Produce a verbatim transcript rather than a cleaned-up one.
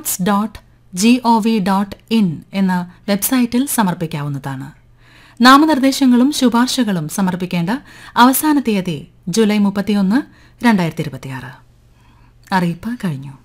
Awards dot G O V dot in എന്ന വെബ്സൈറ്റിൽ സമർപ്പിക്കാവുന്നതാണ്. നാമനിർദ്ദേശങ്ങളും ശുപാർശകളും സമർപ്പിക്കേണ്ട അവസാന തീയതി ജൂലൈ മുപ്പത്തിയൊന്ന് രണ്ടായിരത്തി ഇരുപത്തിയാറ്. അറിയിപ്പ് കഴിഞ്ഞു.